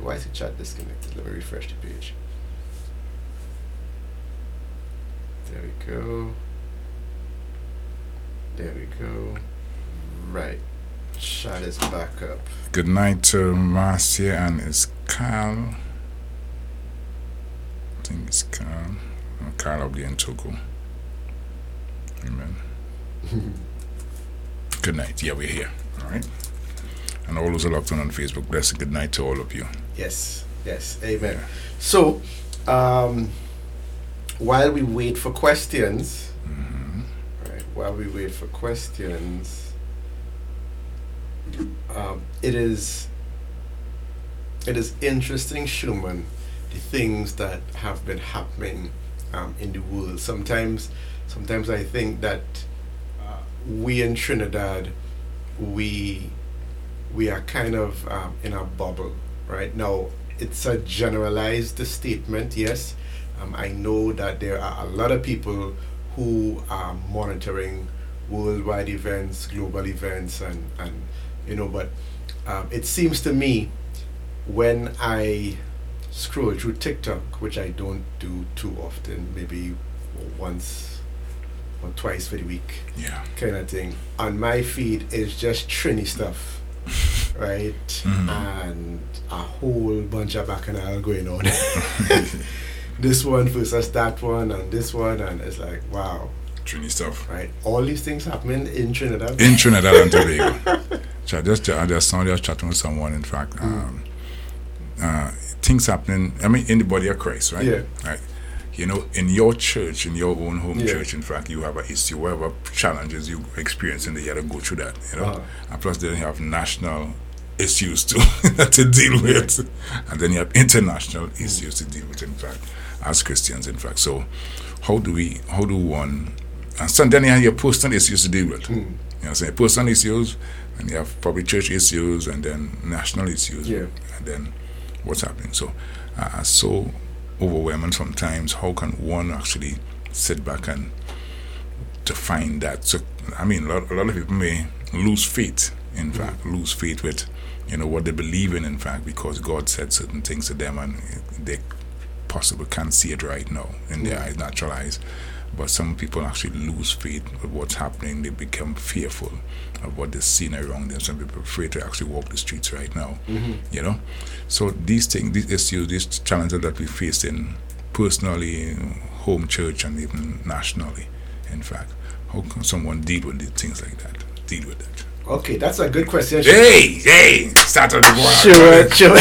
Why is the chat disconnected? Let me refresh the page. There we go. There we go. Right. Chat is back up. Good night to Marcia and it's Carl. I think it's Carl. Carl up there in Togo. Amen. Good night. Yeah, we're here. All right. And all those are locked on Facebook. Blessed good night to all of you. Yes. Yes. Amen. Yeah. So, while we wait for questions, right? While we wait for questions, it is interesting, Schumann, the things that have been happening in the world. Sometimes I think that we in Trinidad, we are kind of in a bubble right now. It's a generalized statement, yes. I know that there are a lot of people who are monitoring worldwide events, global events, and but it seems to me when I scroll through TikTok, which I don't do too often, maybe once or twice for the week, kind of thing, on my feed is just Trini stuff, right? And a whole bunch of bacchanal going on. This one versus that one, and this one, and it's like, wow. Trini stuff. Right? All these things happening in Trinidad. In Trinidad and Tobago. So I just chatting with someone, in fact. Things happening, I mean, in the body of Christ, right? Yeah. Right. In your church, in your own home church, in fact, you have an issue, whatever challenges you experience, and you have to go through that, And plus, then you have national issues to deal with, and then you have international issues to deal with, in fact, as Christians, in fact. So, how do one, and so then you have your personal issues to deal with. So your personal issues, and you have probably church issues, and then national issues, and then what's happening. So, so overwhelming sometimes. How can one actually sit back and to find that? So, I mean, a lot of people may lose faith, in fact, lose faith with, what they believe in fact, because God said certain things to them and they possibly can't see it right now in their eyes, natural eyes. But some people actually lose faith with what's happening. They become fearful of what they're seeing around them. Some people are afraid to actually walk the streets right now, So these things, these issues, these challenges that we face in personally, home church, and even nationally, in fact, how can someone deal with these things like that? Deal with that. Okay, that's a good question. Hey, start on the board. Sure.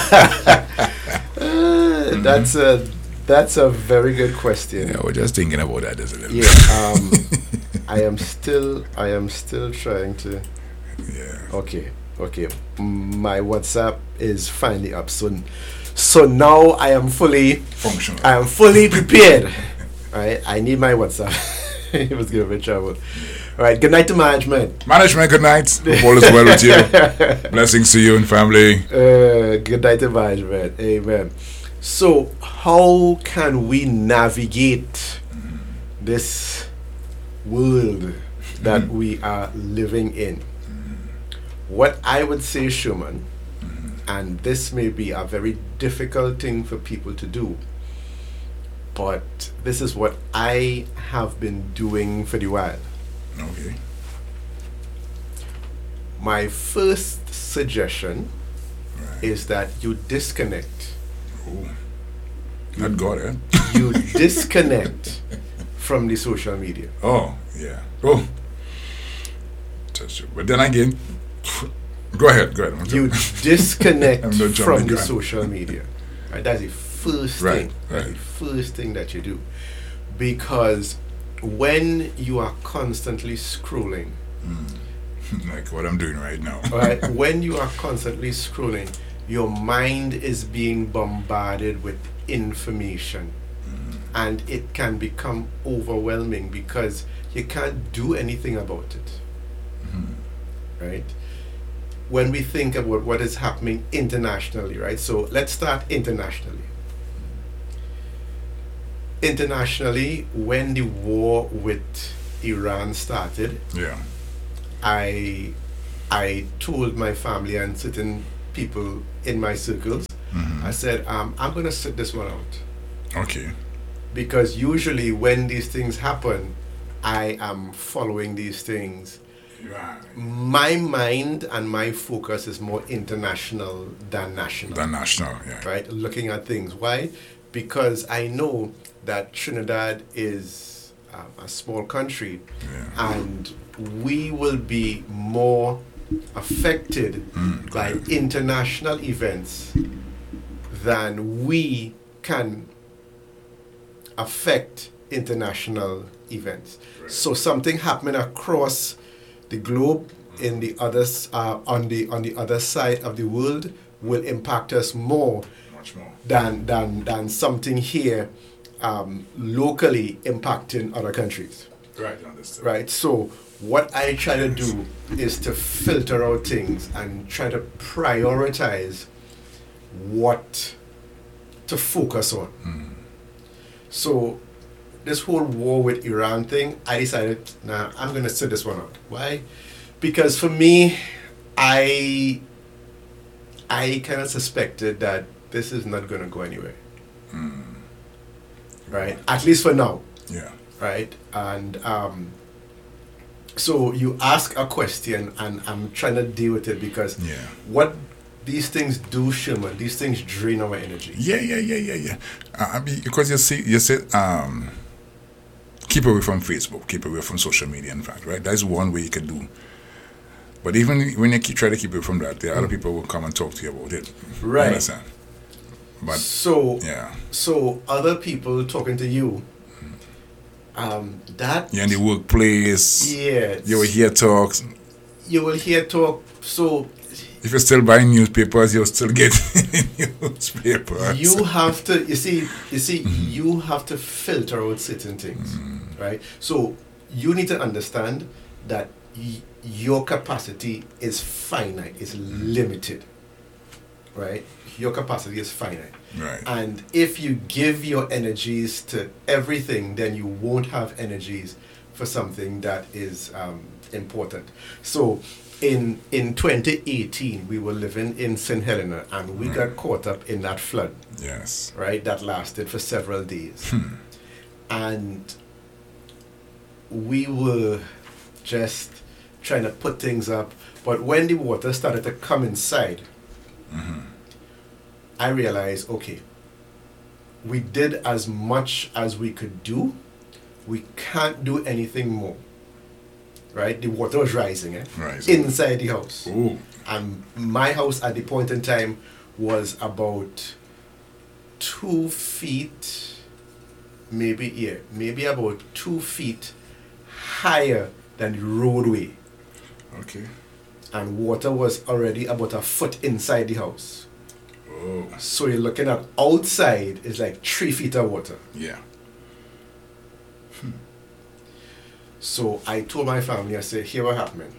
That's a very good question. Yeah, we're just thinking about that as a little bit. I am still trying to. Yeah. Okay. My WhatsApp is finally up soon. So now I am fully functional. I am fully prepared. Right? I need my WhatsApp. It was giving me trouble. All right, good night to management. Management, good night. Hope all is well with you. Blessings to you and family. Good night to management. Amen. So, how can we navigate this world that we are living in? What I would say, Schumann, and this may be a very difficult thing for people to do, but this is what I have been doing for the while. Okay. My first suggestion is that you disconnect. Oh. Not God, eh? You disconnect from the social media. Oh, yeah. Oh. But then again, go ahead. You disconnect from the social media. Right? That's the first thing. Right. The first thing that you do. Because when you are constantly scrolling, like what I'm doing right now. Right, when you are constantly scrolling, your mind is being bombarded with information, and it can become overwhelming because you can't do anything about it. Right? When we think about what is happening internationally, right? So let's start internationally. Internationally, when the war with Iran started, I told my family and certain people in my circles I said, I'm going to sit this one out. Okay. Because usually when these things happen, I am following these things. Right. My mind and my focus is more international than national. Yeah. Right? Looking at things. Why? Because I know that Trinidad is a small country, and we will be more affected by international events than we can affect international events. Right. So something happening across the globe in the others on the other side of the world will impact us much more than something here locally impacting other countries. Right, understood. Right. So what I try to do is to filter out things and try to prioritize what to focus on. So this whole war with Iran thing, I decided, I'm going to sit this one out. Why? Because for me, I kind of suspected that this is not going to go anywhere. Right? At least for now. Yeah. Right? And so you ask a question, and I'm trying to deal with it because what these things do, Sherman, these things drain our energy. Yeah. Because you said, keep away from Facebook, keep away from social media, in fact, right? That's one way you could do. But even when you try to keep away from that, there are other people who will come and talk to you about it. Right. You understand? But so other people talking to you, that you're in the workplace. Yes. You will hear talks. You will hear talk. So if you're still buying newspapers, you'll still get newspapers. You have to, you see, you have to filter out certain things, right? So you need to understand that your capacity is finite, is limited, right? Your capacity is finite. Right. And if you give your energies to everything, then you won't have energies for something that is important. So in 2018, we were living in St. Helena, and we got caught up in that flood. Yes. Right? That lasted for several days. And we were just trying to put things up. But when the water started to come inside, I realized, okay, we did as much as we could do. We can't do anything more. Right? The water was rising, inside the house. Ooh. And my house at the point in time was about 2 feet, maybe about 2 feet higher than the roadway. Okay. And water was already about a foot inside the house. Oh. So you're looking at outside is like 3 feet of water. Yeah. So I told my family, I said, here what happened.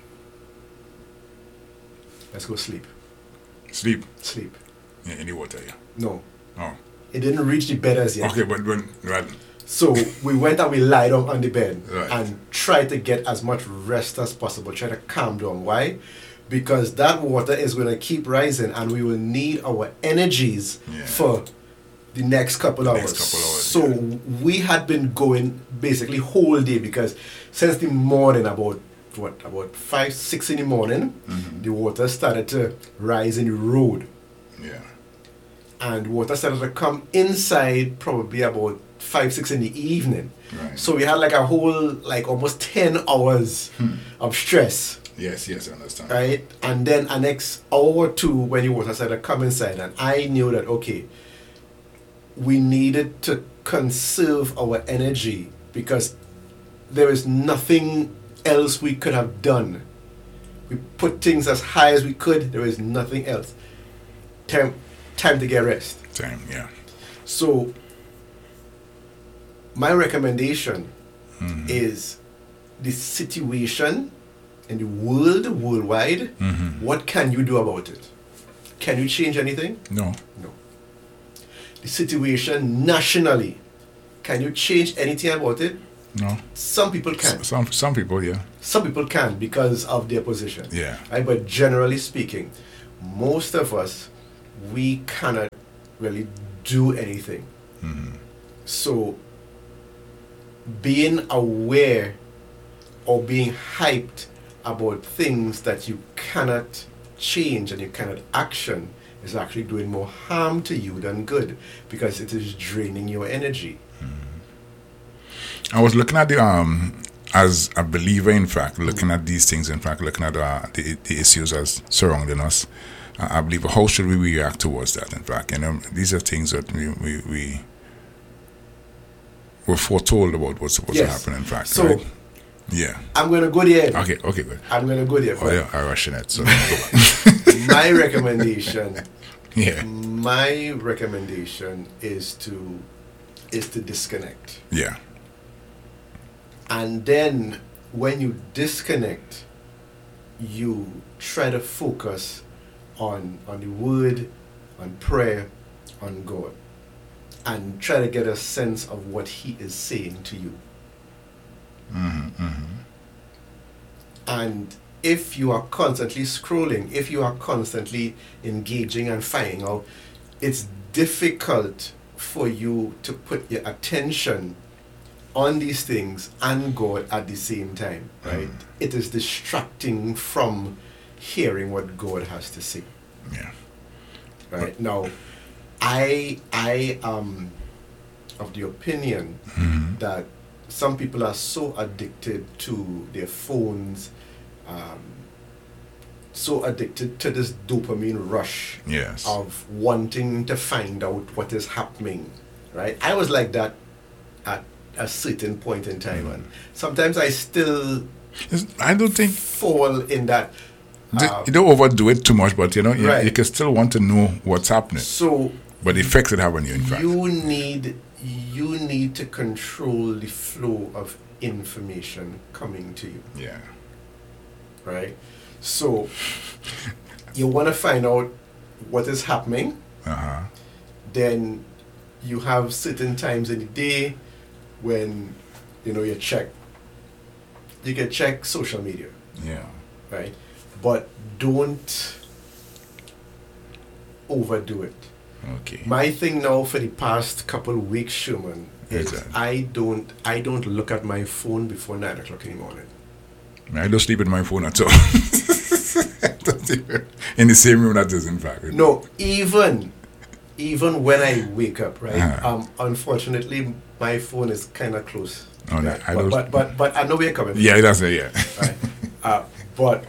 Let's go sleep. Sleep? Sleep. Yeah, in the water, yeah. No. Oh. It didn't reach the bed as yet. Okay, but right. So we went and we lied on the bed right. and tried to get as much rest as possible, try to calm down. Why? Because that water is going to keep rising and we will need our energies for the next couple hours. So we had been going basically whole day because since the morning, about 5, 6 in the morning, the water started to rise in the road. Yeah. And water started to come inside probably about 5, 6 in the evening. Right. So we had like a whole, like almost 10 hours of stress. Yes, I understand. Right? And then a next hour or two when the water started to come inside, and I knew that, okay, we needed to conserve our energy because there is nothing else we could have done. We put things as high as we could, there is nothing else. Time to get rest. Time, yeah. So my recommendation is the situation in the world, worldwide, what can you do about it? Can you change anything? No. The situation nationally, can you change anything about it? No. Some people can. Some people, yeah. Some people can because of their position. Yeah. Right? But generally speaking, most of us, we cannot really do anything. Mm-hmm. So being aware or being hyped about things that you cannot change and you cannot action is actually doing more harm to you than good, because it is draining your energy. I was looking at the as a believer, in fact, looking at these things, in fact, looking at the issues as surrounding us. I believe, how should we react towards that? In fact, these are things that we were foretold about what's supposed to happen. In fact, so right? Yeah. I'm going to go there. Okay, good. I'm going to go there. Oh, yeah, I'm rushing it. So go back. My recommendation. Yeah. My recommendation is to disconnect. Yeah. And then when you disconnect, you try to focus on the word, on prayer, on God, and try to get a sense of what He is saying to you. Mm-hmm, mm-hmm. And if you are constantly scrolling, if you are constantly engaging and finding out, it's difficult for you to put your attention on these things and God at the same time, right? It is distracting from hearing what God has to say. Yeah. Right. Now, I am of the opinion that some people are so addicted to their phones, so addicted to this dopamine rush Yes. of wanting to find out what is happening, right? I was like that at a certain point in time, and sometimes I still I don't think fall in that. you don't overdo it too much, but you Right. can still want to know what's happening. So But the effects it have on you, in fact. you need to control the flow of information coming to you, Yeah. right? So you want to find out what is happening. Uh-huh. Then you have certain times in the day when you can check social media, Yeah. right? But don't overdo it. Okay. My thing now for the past couple of weeks, Sherman, is Exactly. I don't look at my phone before 9 o'clock in the morning. I don't sleep with my phone at all. In the same room that is, in fact. No, even when I wake up, right? Uh-huh. Unfortunately, my phone is kind of close. Oh, no, right? I don't. But I know where you're coming from. Yeah, that's it. Yeah. Right? But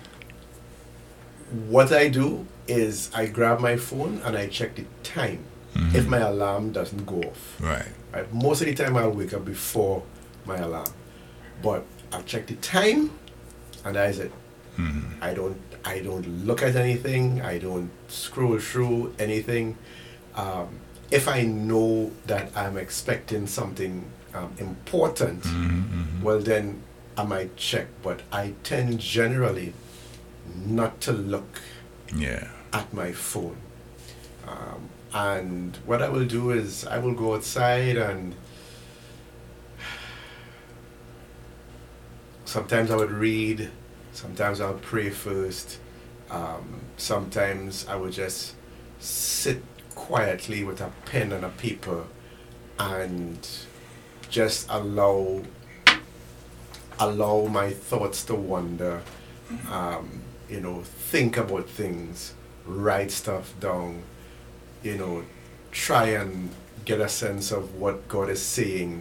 what I do is I grab my phone and I check the time if my alarm doesn't go off. Right. Right? Most of the time I'll wake up before my alarm, but I'll check the time, and that is it. Mm-hmm. I don't look at anything. I don't scroll through anything. If I know that I'm expecting something important, well then I might check. But I tend generally not to look Yeah. at my phone. And what I will do is I will go outside, and sometimes I would read, sometimes I'll pray first, sometimes I would just sit quietly with a pen and a paper and just allow my thoughts to wander, think about things, write stuff down, try and get a sense of what God is saying,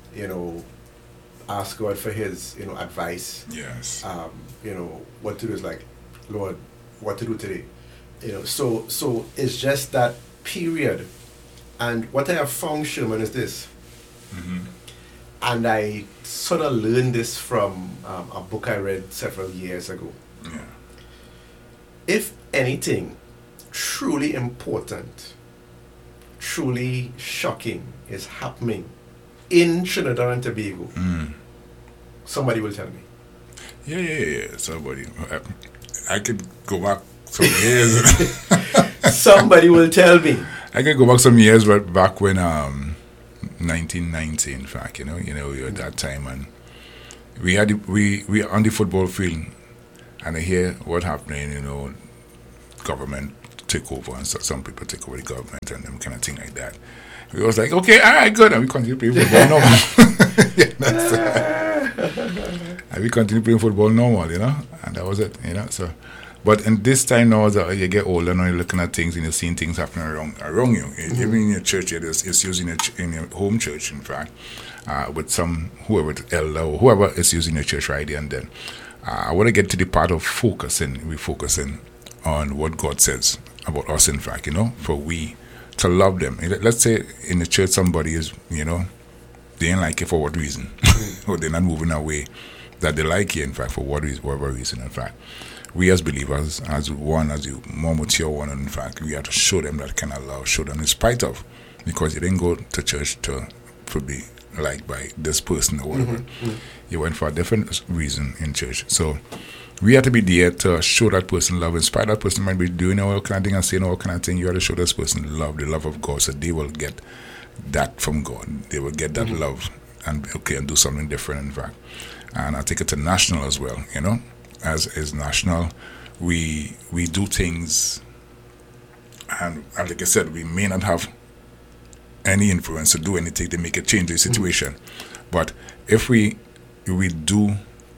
ask God for His, advice. Yes. What to do is like, Lord, what to do today? So it's just that period. And what I have found, Sherman, is this. And I sort of learned this from a book I read several years ago. Yeah. If anything truly important, truly shocking is happening in Trinidad and Tobago, somebody will tell me. Yeah. Somebody. I could go back some years. Somebody will tell me. I could go back some years, but back when 1990, in fact, we were at that time, and we were on the football field, and I hear what happening, government take over, and so some people take over the government and them kind of thing like that. We was like, okay, all right, good, and we continue playing football normal. And we continue playing football normal, and that was it, So, but in this time now, as you get older, now you're looking at things and you're seeing things happening around you. Even in your church, there's issues in your home church, in fact, with whoever the elder or whoever is using your church right there and then. I want to get to the part of focusing. We're focusing on what God says about us, in fact, for we to love them. Let's say in the church somebody is, they ain't like it for what reason, or they're not moving away that they like you, in fact, for whatever reason, in fact. We as believers, as the more mature one, in fact, we have to show them that kind of love, show them in spite of, because you didn't go to church to be liked by this person or whatever. You went for a different reason in church. So we have to be there to show that person love. In spite of that person might be doing all kind of thing and saying all kind of thing, you have to show this person love, the love of God, so they will get that from God. They will get that love and do something different, in fact. And I take it to national as well, as is national, we do things, and like I said, we may not have any influence to do anything to make a change in the situation, but if we do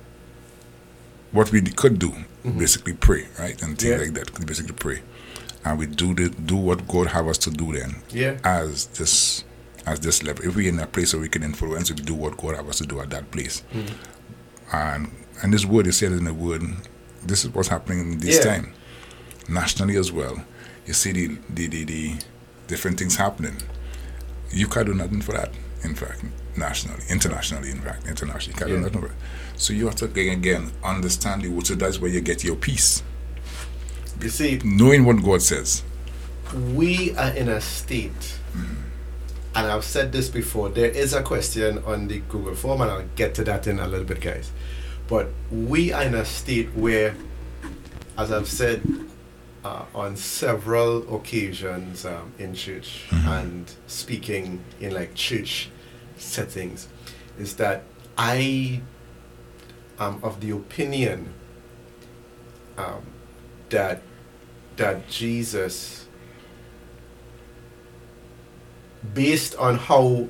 what we could do, basically pray, right, and things like that, basically pray, and we do what God have us to do then, as this level. If we're in a place where we can influence, we do what God have us to do at that place. And this word is said in the word, this is what's happening in this time. Nationally as well. You see the different things happening. You can't do nothing for that, in fact, internationally, you can't do nothing for it. So you have to, again, understand the word, so that's where you get your peace. You see, knowing what God says. We are in a state, and I've said this before, there is a question on the Google form, and I'll get to that in a little bit, guys. But we are in a state where, as I've said on several occasions in church and speaking in like church settings, is that I am of the opinion that Jesus, based on how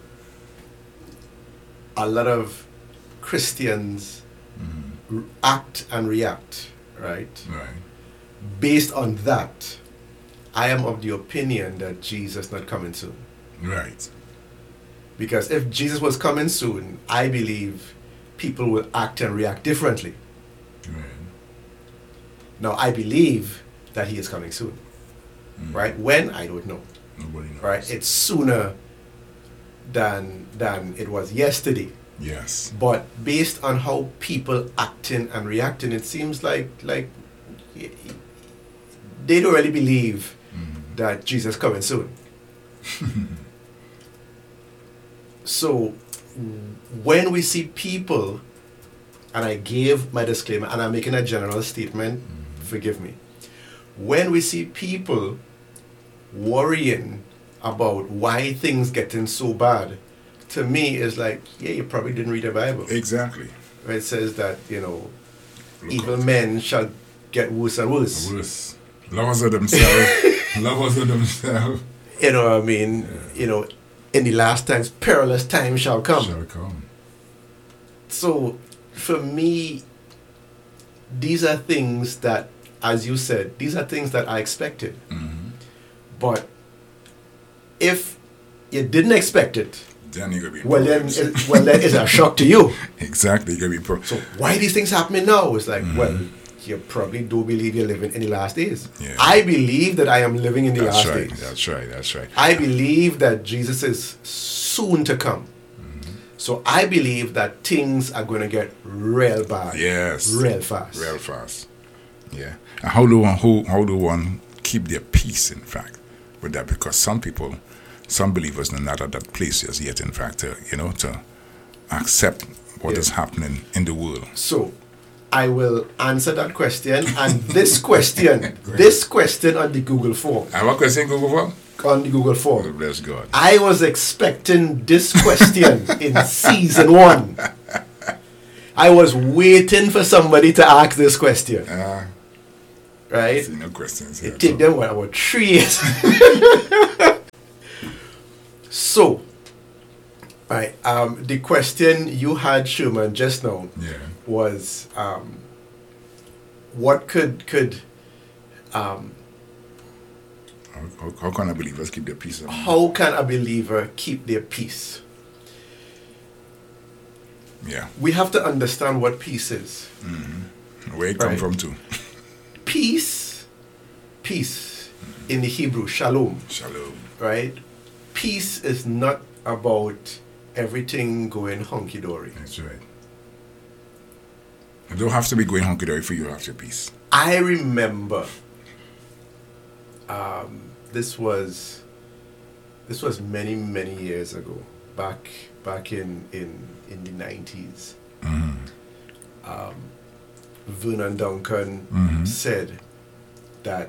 a lot of Christians act and react, right? Based on that, I am of the opinion that Jesus not coming soon. Right. Because if Jesus was coming soon, I believe people will act and react differently. Right. Now, I believe that he is coming soon. Right? When? I don't know. Nobody knows. Right? It's sooner than it was yesterday. Yes. But based on how people acting and reacting, it seems like they don't really believe that Jesus is coming soon. So when we see people, and I gave my disclaimer, and I'm making a general statement, forgive me. When we see people worrying about why things getting so bad, to me is like, you probably didn't read the Bible. Exactly. Where it says that, evil men shall get worse and worse. Worse. Lovers of themselves. Lovers of themselves. You know what I mean? Yeah. In the last times, perilous times shall come. Shall come. So, for me, these are things that, as you said, these are things that I expected. But if you didn't expect it, then you're going to be then it's a shock to you. Exactly. You're going to be So why these things happening now? It's like, well, you probably do believe you're living in the last days. Yeah. I believe that I am living in the last days. That's right. I believe that Jesus is soon to come. So I believe that things are going to get real bad. Yes. Real fast. Real fast. Yeah. And how do one keep their peace, in fact, with that? Because some believers are not at that place as yet, in fact, to accept what is happening in the world. So I will answer that question, and this question on the Google form. I have a question, Google form? On the Google form. Oh, bless God. I was expecting this question in season 1. I was waiting for somebody to ask this question. right? See, no questions. It took them about 3 years. So, right, the question you had, Sherman, just now was, what could how can a believers keep their peace? how can a believer keep their peace? Yeah. We have to understand what peace is. Mm-hmm. Where it come from too. Peace in the Hebrew, shalom. Shalom. Right? Peace is not about everything going hunky-dory. That's right. You don't have to be going hunky-dory for you to have your peace. I remember this was many years ago, back in the 90s. Mm-hmm. Vernon Duncan said that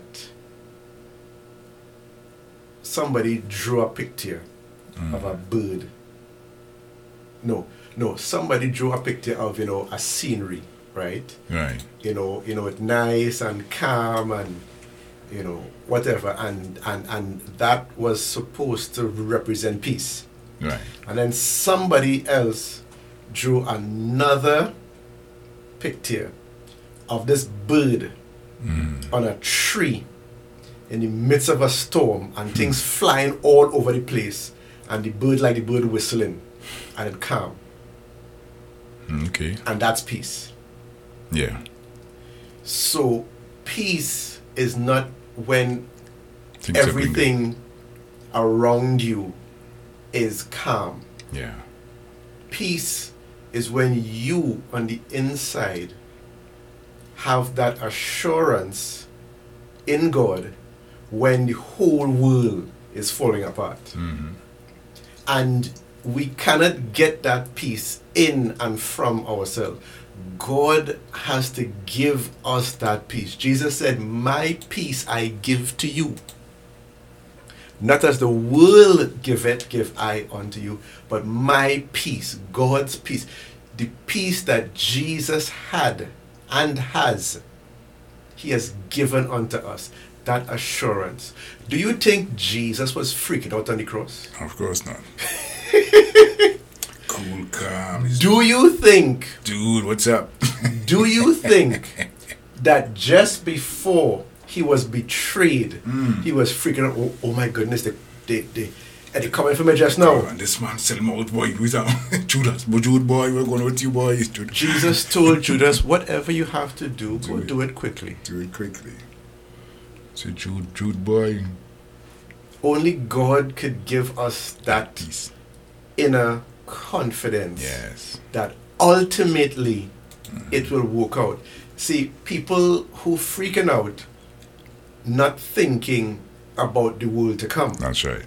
somebody drew a picture of a bird. No, somebody drew a picture of, a scenery, right? Right. It's nice and calm and, whatever. And that was supposed to represent peace. Right. And then somebody else drew another picture of this bird on a tree in the midst of a storm and things flying all over the place and the bird whistling and it calm. Okay. And that's peace. Yeah. So peace is not when Things are going everything around you is calm. Yeah. Peace is when you on the inside have that assurance in God when the whole world is falling apart. Mm-hmm. And we cannot get that peace in and from ourselves. God has to give us that peace. Jesus said, "My peace I give to you. Not as the world giveth, give I unto you, but my peace," God's peace, the peace that Jesus had and has, he has given unto us. That assurance. Do you think Jesus was freaking out on the cross? Of course not. Cool, calm. Do you think, Dude, what's up? do you think that just before he was betrayed, he was freaking out? Oh my goodness, they coming for me just now. Oh, and this man sell him out, boy. Who's that? Judas, but Jude, boy, we're going with you, boy. Jesus told Judas, whatever you have to do, do it quickly. Do it quickly. So Jude, boy. Only God could give us that Peace. inner confidence. Yes. That ultimately it will work out. See, people who freaking out, not thinking about the world to come. That's right.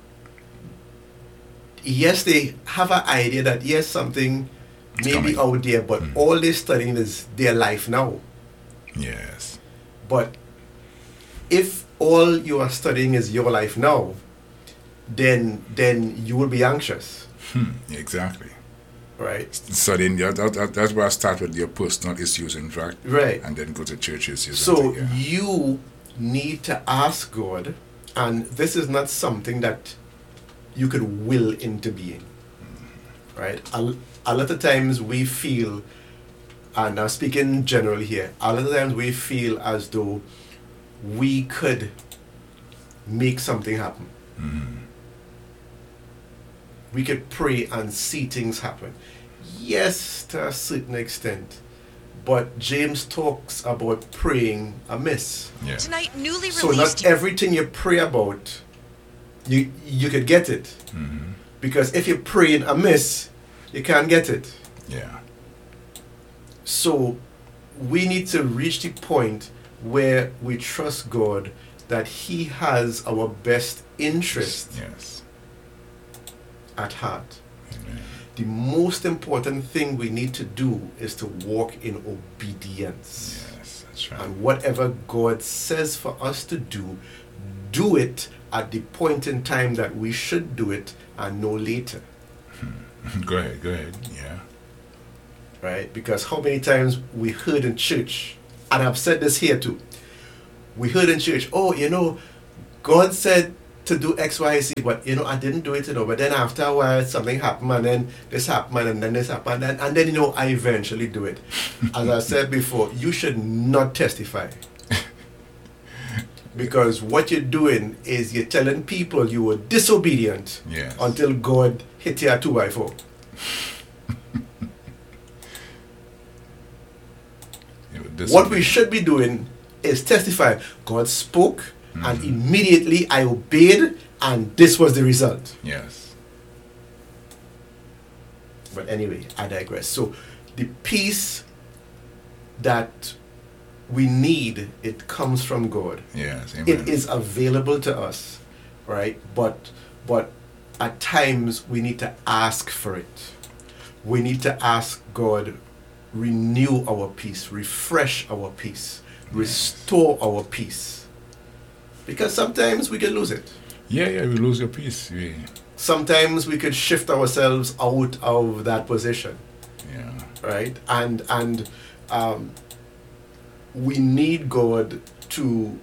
Yes, they have an idea that yes, something It's may coming. be out there, but all they're studying is their life now. Yes. But if all you are studying is your life now, then you will be anxious, Exactly. right? Studying, that's where I start with your personal issues, in fact. Right. And then go to church issues. So and you need to ask God, and this is not something that you could will into being, right? A lot of times we feel, and I'm speaking generally here, a lot of times we feel as though we could make something happen. We could pray and see things happen. Yes, to a certain extent. But James talks about praying amiss. Yeah. Tonight, newly So released. not everything you pray about, you could get it. Because if you're praying amiss, you can't get it. Yeah. So we need to reach the point where we trust God that He has our best interest Yes. at heart. Amen. The most important thing we need to do is to walk in obedience. Yes, that's right. And whatever God says for us to do it at the point in time that we should do it and no later. Go ahead. Yeah. Right? Because how many times we heard in church, and I've said this here too, we heard in church, oh, God said to do X, Y, Z, but I didn't do it, but then after a while something happened, and then this happened, and then this happened, and then I eventually do it. As I said before, you should not testify. Because what you're doing is you're telling people you were disobedient until God hit you a 2x4. What we should be doing is testify. God spoke, and immediately I obeyed, and this was the result. Yes. But anyway, I digress. So the peace that we need, it comes from God. Yes, amen. It is available to us, right? But at times we need to ask for it. We need to ask God, renew our peace, refresh our peace, restore our peace. Because sometimes we can lose it. Yeah, we lose your peace. Yeah. Sometimes we could shift ourselves out of that position. Yeah. Right? And we need God to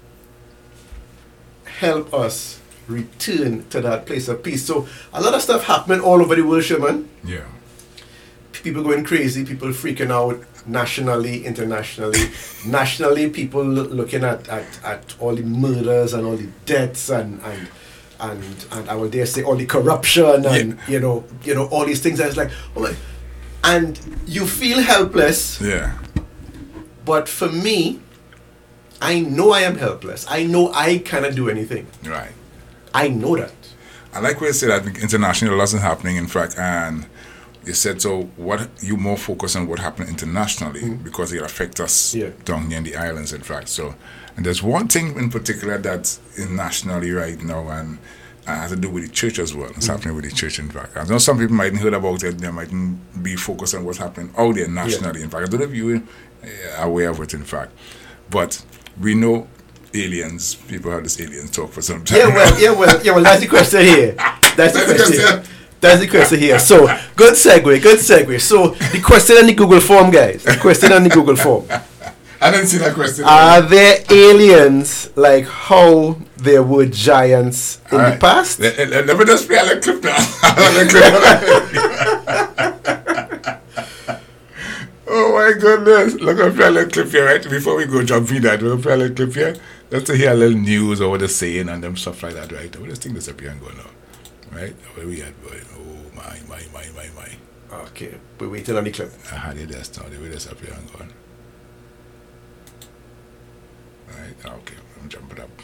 help us return to that place of peace. So a lot of stuff happening all over the world, Sherman. Yeah. People going crazy, people freaking out nationally, internationally. Nationally, people looking at all the murders and all the deaths and I would dare say all the corruption and all these things. It's like, oh my, and you feel helpless. Yeah. But for me, I know I am helpless. I know I cannot do anything. Right. I know that. I like what you said. I think international laws are happening, in fact, and you said, so what you more focus on what happened internationally because it affects us down here in the islands, in fact. So, and there's one thing in particular that's nationally right now, and has to do with the church as well. It's happening with the church, in fact. I know some people mightn't heard about it. They mightn't be focused on what's happening out there nationally. In fact, I don't know if you are aware of it, in fact. But we know aliens. People have this alien talk for some time. Yeah, well. That's the question here. That's the question here. So, good segue. So, the question on the Google form, guys. The question on the Google form. I didn't see that question. Are there aliens like how there were giants in the past? Let me just play a little clip now. Oh my goodness. Look, I'm play a little clip here, right? Before we go jump in that, we're going to play a little clip here. Just to hear a little news or what they're saying and them stuff like that, right? We'll just think this up here and go now. Right? Where we at, boy? Oh, my. Okay, we're waiting on the clip. I had it just now. They were just up here and gone. Right? Okay, I'm jumping up.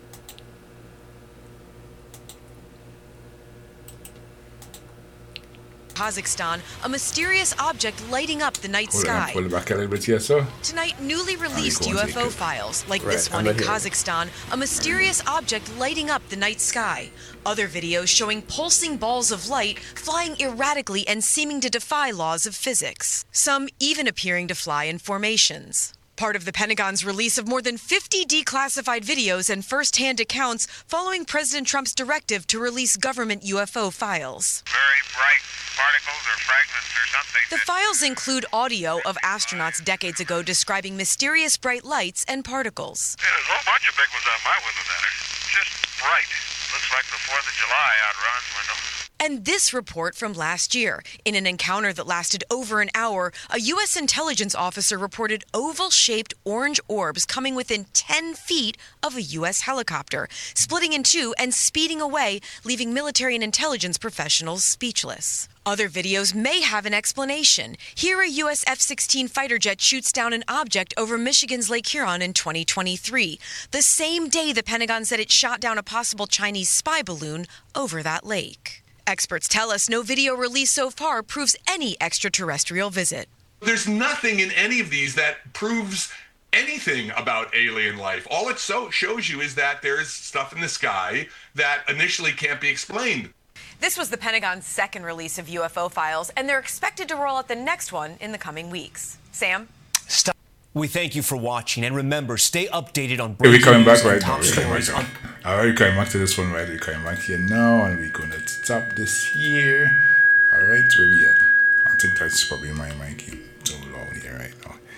Kazakhstan, a mysterious object lighting up the night sky. Pull it back a little bit here, so. Tonight, newly released UFO files, like this one in Kazakhstan, a mysterious object lighting up the night sky. Other videos showing pulsing balls of light flying erratically and seeming to defy laws of physics. Some even appearing to fly in formations. Part of the Pentagon's release of more than 50 declassified videos and first-hand accounts following President Trump's directive to release government UFO files. Very bright particles or fragments or something. The files include audio of astronauts decades ago describing mysterious bright lights and particles. Yeah, there's a whole bunch of big ones on my window there. Just bright. Looks like the 4th of July out Ron's window. And this report from last year. In an encounter that lasted over an hour, a U.S. intelligence officer reported oval-shaped orange orbs coming within 10 feet of a U.S. helicopter, splitting in two and speeding away, leaving military and intelligence professionals speechless. Other videos may have an explanation. Here, a U.S. F-16 fighter jet shoots down an object over Michigan's Lake Huron in 2023, the same day the Pentagon said it shot down a possible Chinese spy balloon over that lake. Experts tell us no video released so far proves any extraterrestrial visit. There's nothing in any of these that proves anything about alien life. All it shows you is that there's stuff in the sky that initially can't be explained. This was the Pentagon's second release of UFO files, and they're expected to roll out the next one in the coming weeks. Sam? Stop. We thank you for watching, and remember, stay updated on breaking news. We're coming back right now. We're coming back to this one right. We're coming back here now, and we're going to stop this here. All right, where we at? I think that's probably my mic too loud here right now.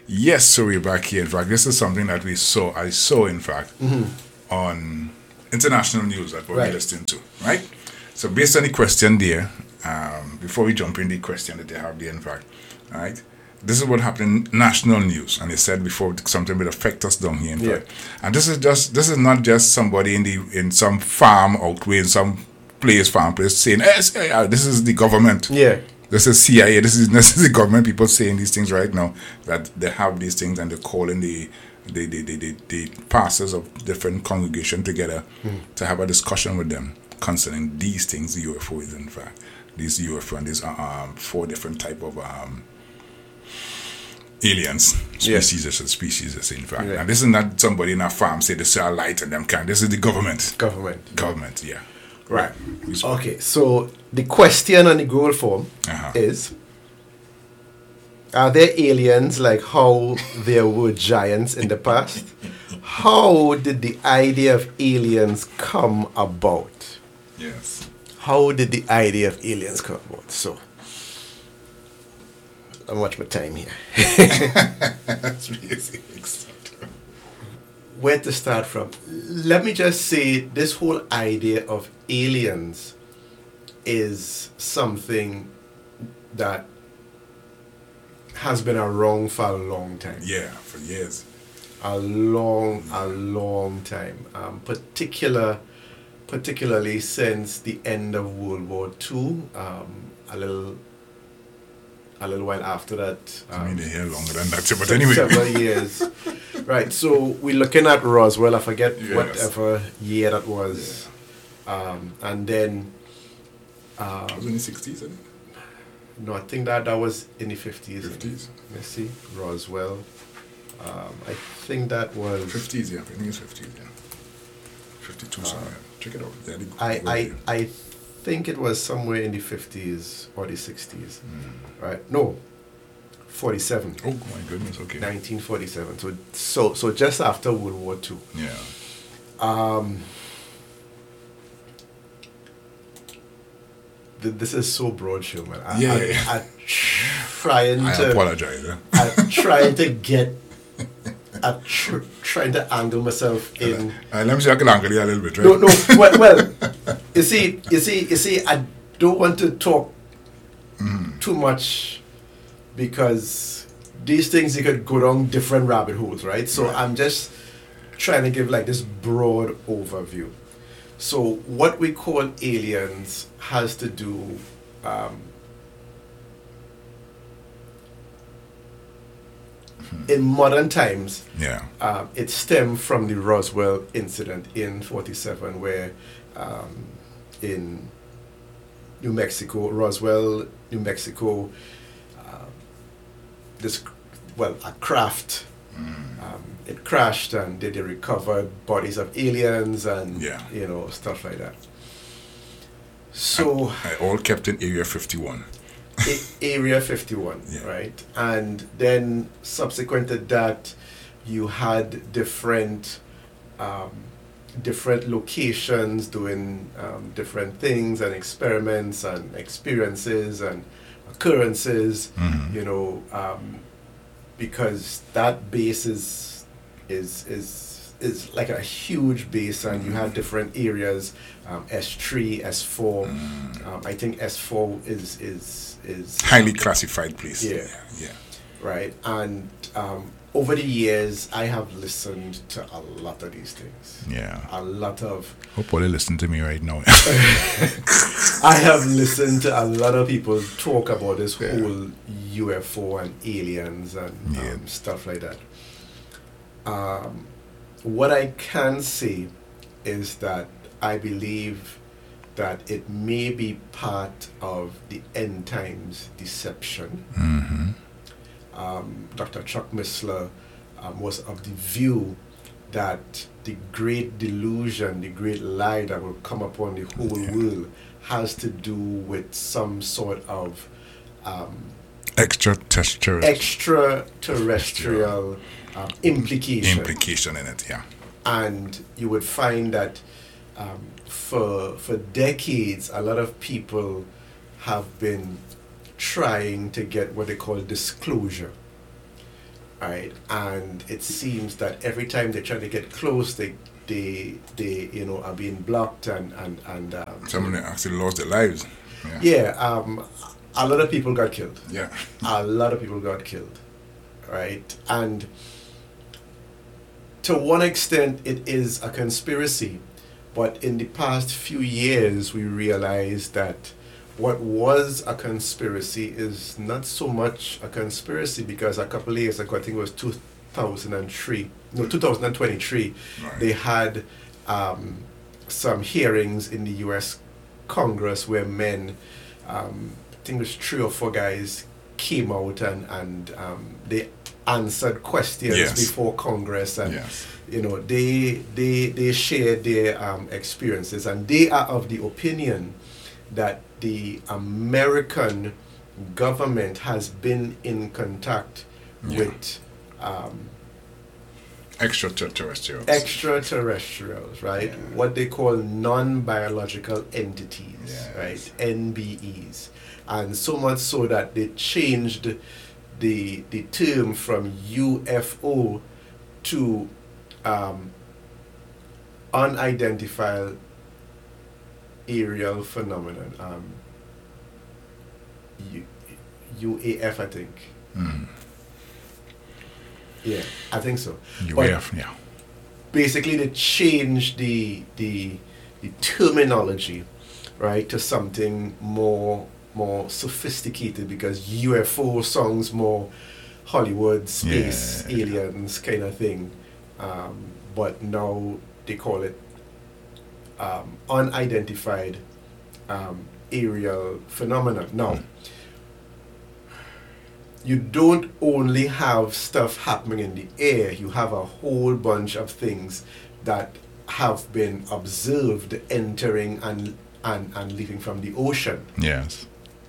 Yes, so we're back here. In fact, this is something that I saw, in fact, on international news that we're listening to, right? So based on the question there, before we jump in the question that they have there, in fact, all right, this is what happened in national news, and they said before something will affect us down here, in fact. And this is not just somebody in some farm out way, in some farm place saying, this is the government. Yeah. This is CIA. This is the government people saying these things right now, that they have these things and they're calling the pastors of different congregations together to have a discussion with them concerning these things. The UFO is, in fact, these UFO and these 4 different type of aliens, species, in fact. And this is not somebody in a farm say they saw a light and them kind. This is the government. Government, yeah. Right. Okay, so the question on the Google form is, are there aliens like how there were giants in the past? How did the idea of aliens come about? Yes. How did the idea of aliens come about? So, I'm watching my time here. That's really Where to start from? Let me just say this whole idea of aliens is something that has been around for a long time. Yeah, for years. A long time. Particularly since the end of World War II. A little while after that. I mean, they're here longer than that, but anyway. Several years. Right, so we're looking at Roswell. I forget whatever year that was. And then... it was in the 60s, I think? No, I think that was in the 50s. 50s? Let's see. Roswell. I think that was... 50s, yeah. I think it's 50s, yeah. 52 somewhere. Check it out. I think it was somewhere in the 50s or the 60s. Right? No. 47. Oh my goodness, okay. 1947. So just after World War II. Yeah. This is so broad, show, man. I apologize. I'm trying to get... I'm trying to angle myself in... let me see, I can angle you a little bit, right? No. Well, you see, I don't want to talk too much because these things, you could go down different rabbit holes, right? So I'm just trying to give like this broad overview. So what we call aliens has to do in modern times. It stemmed from the Roswell incident in 47, where in New Mexico, Roswell, New Mexico, a craft, it crashed and they recovered bodies of aliens and stuff like that. So I all kept in Area 51. Area 51, right? And then subsequent to that, you had different locations doing different things and experiments and experiences and occurrences, because that base is like a huge base, and you have different areas, S3, S4. I think S4 is highly classified place. Yeah. Right, and over the years, I have listened to a lot of these things. Yeah. A lot of... Hope all they listen to me right now. I have listened to a lot of people talk about this whole UFO and aliens and stuff like that. What I can say is that I believe that it may be part of the end times deception. Dr. Chuck Missler was of the view that the great delusion, the great lie that will come upon the whole world has to do with some sort of extraterrestrial implication in it, And you would find that for decades, a lot of people have been trying to get what they call disclosure right? And it seems that every time they try to get close, they are being blocked and some of them actually lost their lives. A lot of people got killed. Yeah. A lot of people got killed, right? And to one extent, it is a conspiracy, but in the past few years, we realized that what was a conspiracy is not so much a conspiracy, because a couple of years ago, I think it was 2023, Right. they had some hearings in the U.S. Congress where men, I think it was 3 or 4 guys, came out and they answered questions Yes. before Congress, and Yes. they shared their experiences, and they are of the opinion that the American government has been in contact with extraterrestrials, right? Yeah. What they call non-biological entities, Yes. right? NBEs. And so much so that they changed the term from UFO to unidentified aerial phenomenon, UAF, I think. Yeah, I think so. UAF, yeah. Basically, they changed the terminology, right, to something more sophisticated, because UFO sounds more Hollywood, space, aliens kind of thing. But now they call it unidentified aerial phenomena. Now, you don't only have stuff happening in the air, you have a whole bunch of things that have been observed entering and leaving from the ocean. Yes.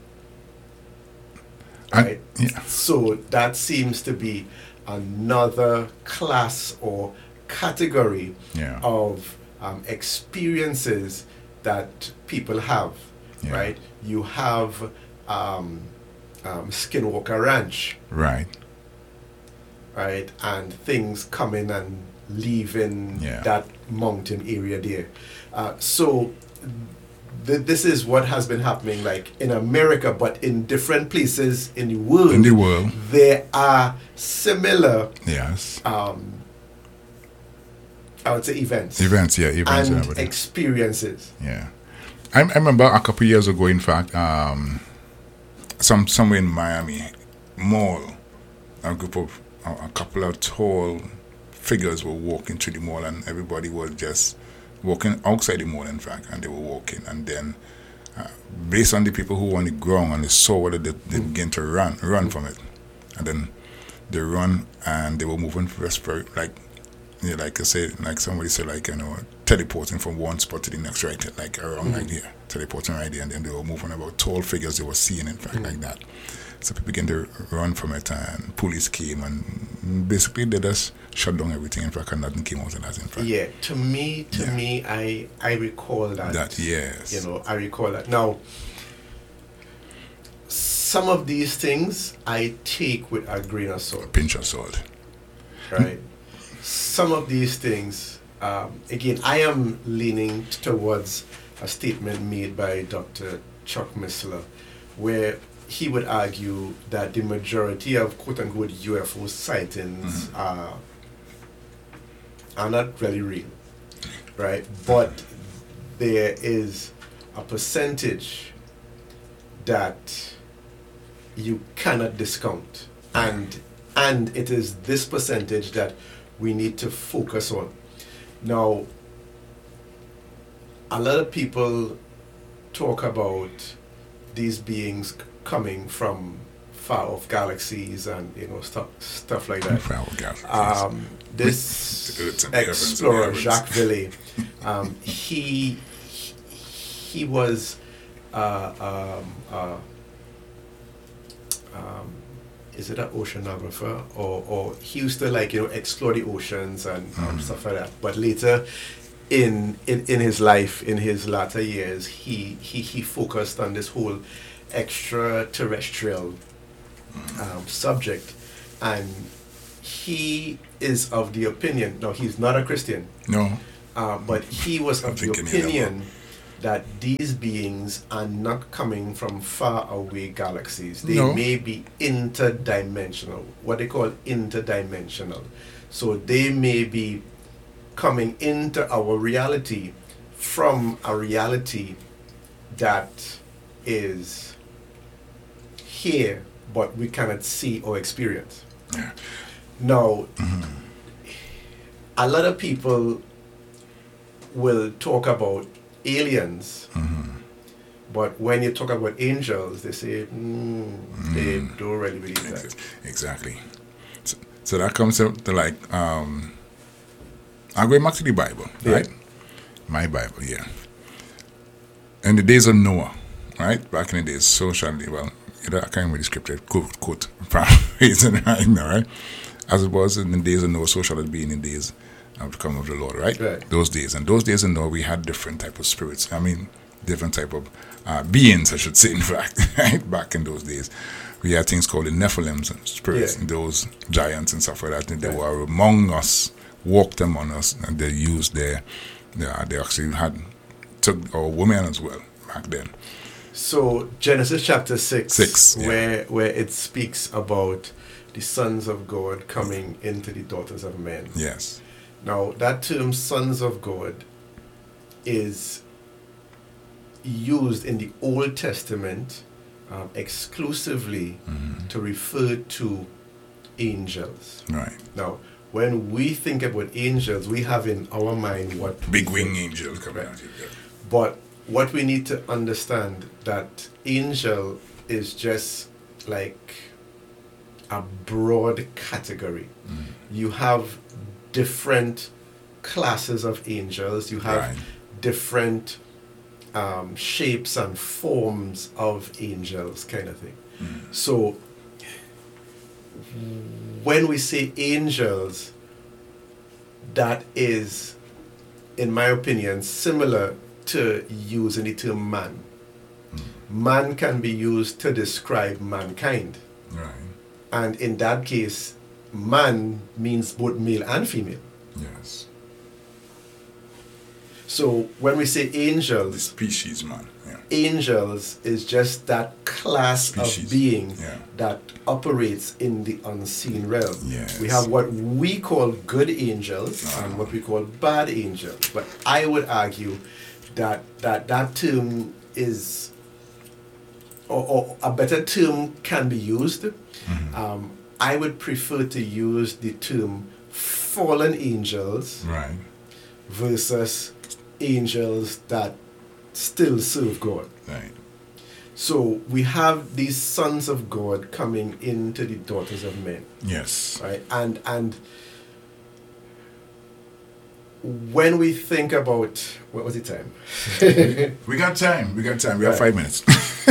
Right? Yeah. So that seems to be another class or category Yeah. of experiences that people have, Yeah. right? You have Skinwalker Ranch, Right. right? And things coming and leaving Yeah. that mountain area there. So this is what has been happening, like in America, but in different places in the world. In the world. There are similar, Yes. I would say, events Events and and everything. experiences. Yeah, I remember a couple of years ago. In fact, somewhere in Miami mall, a couple of tall figures were walking through the mall, and everybody was just walking outside the mall. In fact, and they were walking, and then based on the people who were on the ground and they saw whether they began to run from it, and then they run and they were moving very like I say, like somebody said, like, teleporting from one spot to the next, right, like around like here, teleporting right there, and then they were moving about tall figures they were seeing, in fact, like that. So people began to run from it, and police came, and basically they just shut down everything, in fact, and nothing came out of that, in fact. Yeah, to me, I recall that. Yes. I recall that. Now, some of these things I take with a grain of salt. Pinch of salt. Right? Some of these things, again, I am leaning towards a statement made by Dr. Chuck Missler, where he would argue that the majority of quote-unquote UFO sightings are not really real, right? But there is a percentage that you cannot discount, and it is this percentage that we need to focus on. Now, a lot of people talk about these beings coming from far off galaxies and stuff like that. Far off galaxies. This Earths and heavens and explorer heavens. Jacques Vallée, he was is it an oceanographer, or he used to explore the oceans and stuff like that. But later in his life, in his latter years, he focused on this whole extraterrestrial subject, and he is of the opinion, no, he's not a Christian, No. but he was of the opinion that these beings are not coming from far away galaxies. They may be interdimensional, what they call interdimensional. So they may be coming into our reality from a reality that is here, but we cannot see or experience. Yeah. Now, a lot of people will talk about aliens, but when you talk about angels, they say they don't really believe that. Exactly. So that comes to like, I'm going back to the Bible, right? My Bible, yeah. In the days of Noah, right? Back in the days, socially, well, I can't remember the scripture, quote, paraphrasing right now, right? As it was in the days of Noah, so shall it be in the days of the coming of the Lord, right? Those days. And those days in Noah, we had different type of spirits. I mean, different type of beings, I should say, in fact, right? Back in those days. We had things called the Nephilim spirits, and those giants and stuff like that. And they were among us, walked among us, and they used they actually took our women as well back then. So Genesis chapter 6 where it speaks about the sons of God coming into the daughters of men. Yes. Now that term sons of God is used in the Old Testament exclusively to refer to angels. Right. Now, when we think about angels, we have in our mind what big wing angels coming out here. But what we need to understand that angel is just like a broad category. You have different classes of angels. You have different shapes and forms of angels, kind of thing. So when we say angels, that is, in my opinion, similar to using the term man. Man can be used to describe mankind. Right. And in that case, man means both male and female. Yes. So when we say angels, the species man. Yeah. Angels is just that class of being that operates in the unseen realm. Yes. We have what we call good angels and what we call bad angels. But I would argue that term is, or a better term can be used. I would prefer to use the term fallen angels versus angels that still serve God. Right. So we have these sons of God coming into the daughters of men. Yes. Right? And when we think about, what was the time? We got time. We have 5 minutes.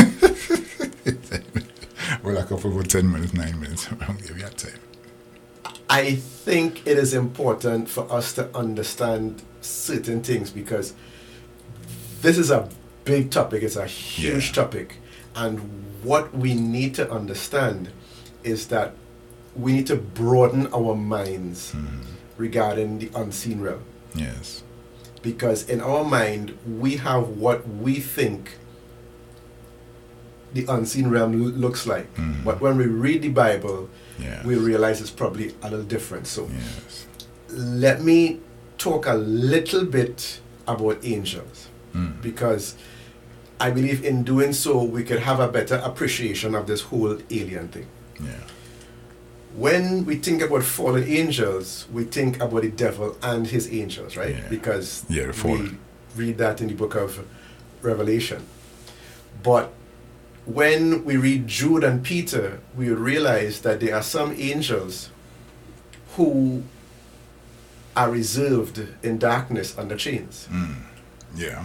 We're like up over 10 minutes, 9 minutes. We got time. I think it is important for us to understand certain things because this is a big topic. It's a huge topic. And what we need to understand is that we need to broaden our minds regarding the unseen realm. Yes. Because in our mind, we have what we think the unseen realm looks like. But when we read the Bible, we realize it's probably a little different. So let me talk a little bit about angels. Because I believe in doing so, we could have a better appreciation of this whole alien thing. Yeah. When we think about fallen angels, we think about the devil and his angels, right? Yeah. Because we read that in the book of Revelation. But when we read Jude and Peter, we realize that there are some angels who are reserved in darkness under chains. Yeah.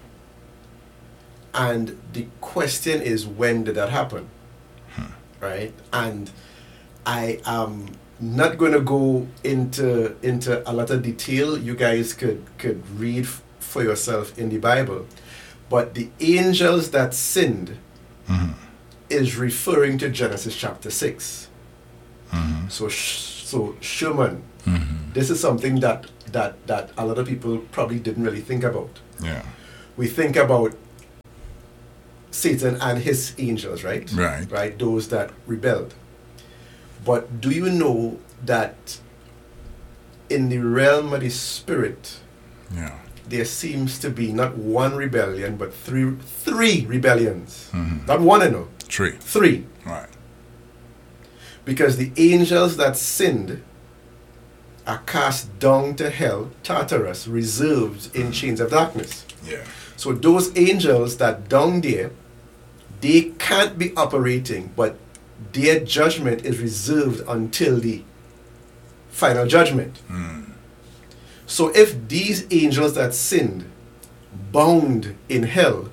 And the question is, when did that happen? Right? And I am not going to go into a lot of detail. You guys could read for yourself in the Bible. But the angels that sinned is referring to Genesis chapter 6. So So Sherman, this is something that a lot of people probably didn't really think about. Yeah. We think about Satan and his angels, right? Right. Right, those that rebelled. But do you know that in the realm of the spirit, Yeah. there seems to be not one rebellion, but three rebellions. Not one, you know. Three. Right. Because the angels that sinned are cast down to hell, Tartarus, reserved in chains of darkness. Yeah. So those angels that down there, they can't be operating, but their judgment is reserved until the final judgment. So if these angels that sinned bound in hell,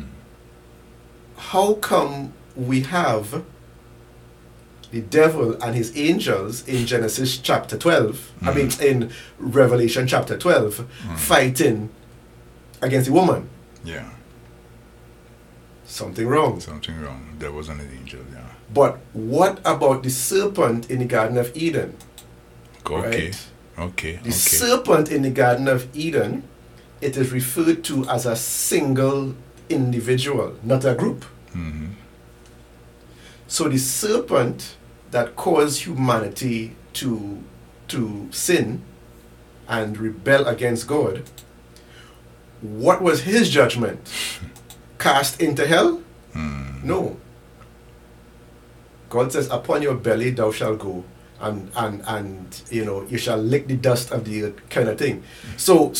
how come we have the devil and his angels in Genesis chapter 12, I mean in Revelation chapter 12, fighting against the woman? Yeah. Something wrong. Something wrong. There was an angel, yeah. But what about the serpent in the Garden of Eden? Okay. Right? Okay. The serpent in the Garden of Eden, it is referred to as a single individual, not a group. So the serpent that caused humanity to sin and rebel against God, what was his judgment? Cast into hell? No. God says, upon your belly thou shalt go, and you know, you shall lick the dust of the earth, kind of thing. So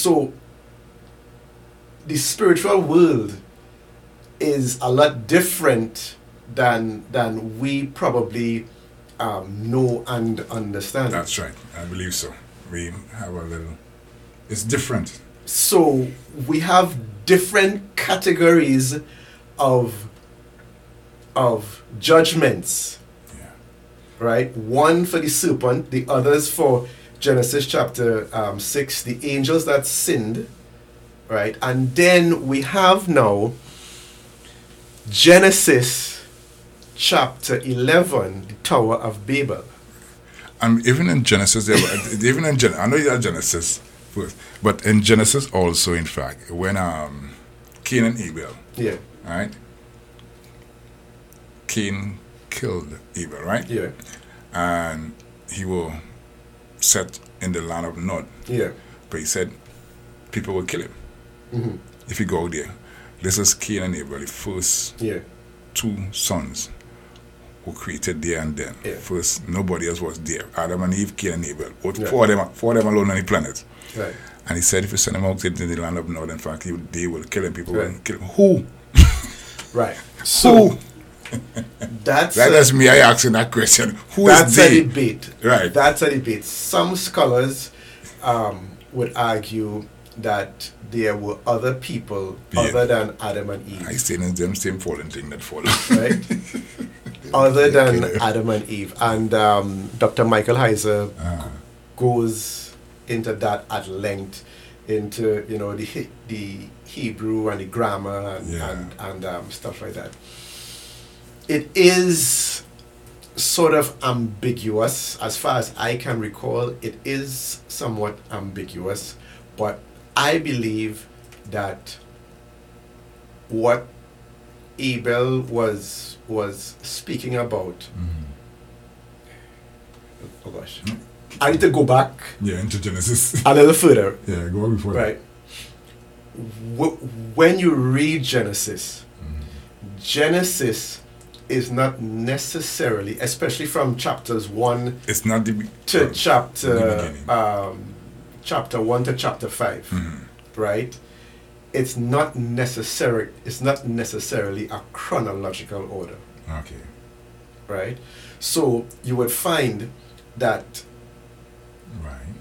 the spiritual world is a lot different than we probably know and understand. That's right. I believe so. We have a little... It's different. So we have different categories of judgments. Yeah. Right? One for the serpent, the others for Genesis chapter 6, the angels that sinned. Right? And then we have now Genesis chapter 11, the Tower of Babel. And even in Genesis, I know you have Genesis first, but in Genesis also, in fact, when Cain and Abel, Yeah. right? Cain killed Abel, right? Yeah. And he will set in the land of Nod. Yeah. But he said people will kill him if he go out there. This is Cain and Abel, the first Yeah. two sons who created there and then. Yeah. First, nobody else was there. Adam and Eve, Cain and Abel. Yeah. Four of them alone on the planet. Right. And he said if you send them out into the land of Nod, in fact, they will kill him. People will Right. kill him. Who? Right. So Who? that's That's me. I asking that question. Who that's is a they? debate. Right. That's a debate. Some scholars would argue that there were other people other than Adam and Eve. I say it's them same fallen thing that fall. Right? Other than Adam and Eve. And Dr. Michael Heiser goes into that at length, into, you know, the Hebrew and the grammar and stuff like that. It is sort of ambiguous, as far as I can recall. It is somewhat ambiguous, but I believe that what Abel was speaking about. Oh gosh, I need to go back Yeah, into Genesis. a little further. Yeah, go on before Right. When you read Genesis, Genesis is not necessarily, especially from chapters 1 It's not the to the chapter beginning. chapter 1 to chapter 5, right? It's not necessary. It's not necessarily a chronological order, Okay. right? So you would find that Right.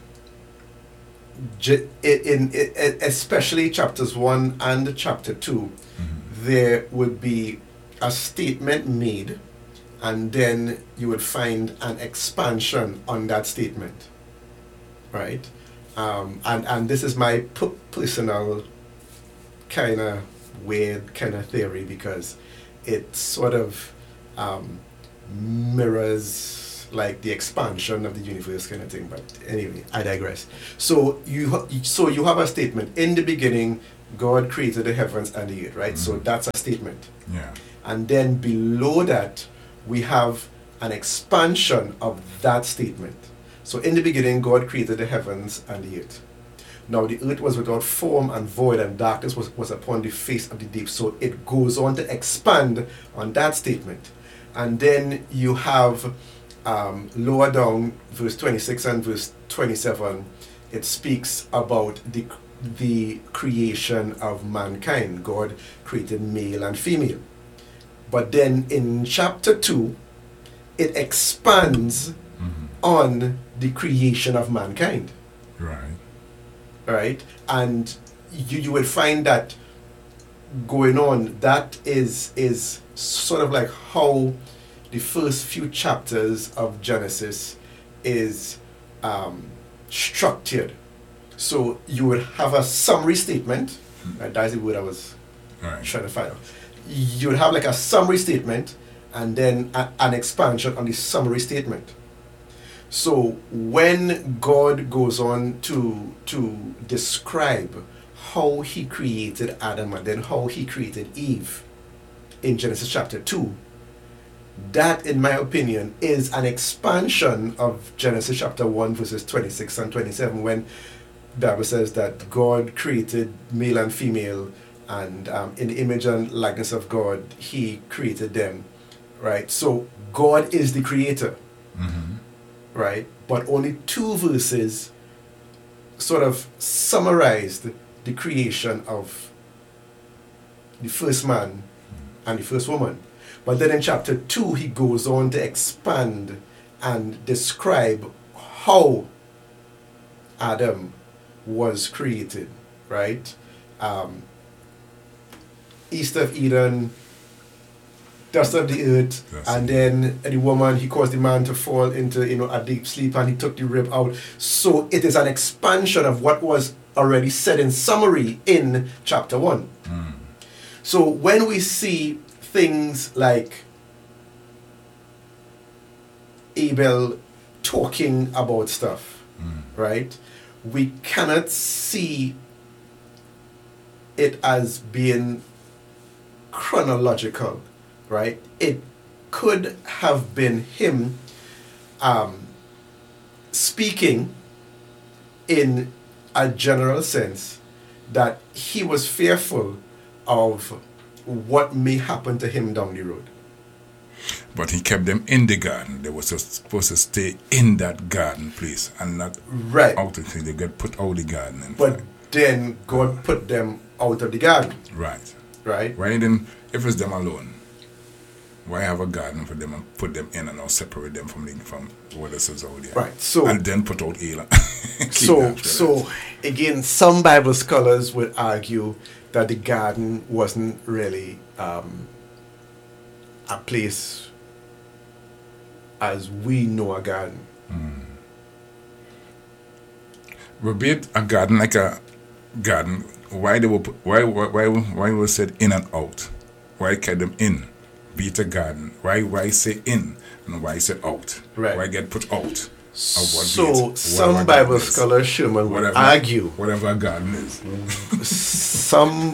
especially chapters 1 and chapter 2, there would be a statement made, and then you would find an expansion on that statement, right? And this is my personal kind of weird kind of theory, because it sort of mirrors like the expansion of the universe kind of thing. But anyway, I digress. So you have a statement. In the beginning, God created the heavens and the earth, right? So that's a statement. Yeah. And then below that, we have an expansion of that statement. So in the beginning, God created the heavens and the earth. Now the earth was without form and void, and darkness was upon the face of the deep. So it goes on to expand on that statement. And then you have lower down, verse 26 and verse 27, it speaks about the creation of mankind. God created male and female. But then in chapter 2, it expands on the creation of mankind. Right. Right? And you will find that going on, that is sort of like how the first few chapters of Genesis is structured. So you would have a summary statement. That's the word I was trying to find out. You would have like a summary statement and then an expansion on the summary statement. So when God goes on to describe how he created Adam and then how he created Eve in Genesis chapter 2, that, in my opinion, is an expansion of Genesis chapter 1 verses 26 and 27, when the Bible says that God created male and female, and in the image and likeness of God, he created them, right? So God is the creator, right? But only 2 verses sort of summarized the creation of the first man and the first woman. But then in chapter 2, he goes on to expand and describe how Adam was created, right? East of Eden, dust of the earth, and then the woman, he caused the man to fall into a deep sleep, and he took the rib out. So it is an expansion of what was already said in summary in chapter 1. So when we see things like Abel talking about stuff, right? We cannot see it as being chronological, right? It could have been him speaking in a general sense that he was fearful of what may happen to him down the road. But he kept them in the garden. They were supposed to stay in that garden place and not out of it. They get put out of the garden. But then God put them out of the garden. Right. Right? Why then, if it's them alone, why have a garden for them and put them in and now separate them from what else is out there? Right. So and then put out Ela. so again, some Bible scholars would argue that the garden wasn't really a place as we know a garden. But be it a garden like a garden, why was said in and out? Why kept them in? Be it a garden. Why say in and why say out? Right. Why get put out? So some Bible scholars, Sherman, would argue whatever a garden is. Some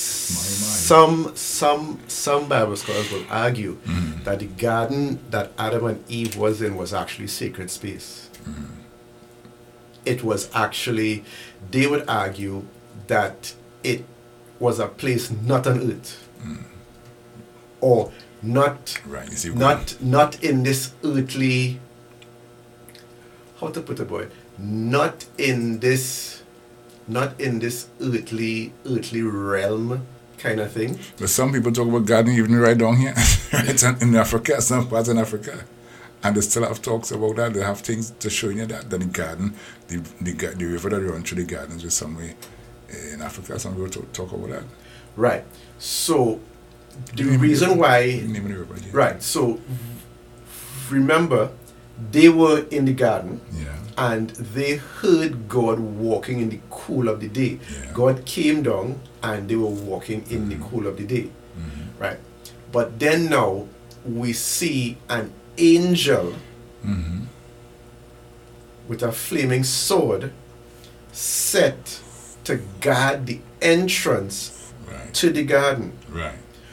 Bible scholars will argue that the garden that Adam and Eve was in was actually sacred space. It was actually, they would argue that it was a place not on earth, or not in this earthly, how to put it, boy, not in this earthly realm kind of thing. But some people talk about garden even right down here, right in Africa, some parts in Africa, and they still have talks about that. They have things to show you that the garden, the river that runs through the gardens is somewhere in Africa. Some people talk about that. Right. So the reason why, right? So remember, they were in the garden, and they heard God walking in the cool of the day. God came down and they were walking in the cool of the day, right? But then now we see an angel with a flaming sword set to guard the entrance Right. to the garden. Right.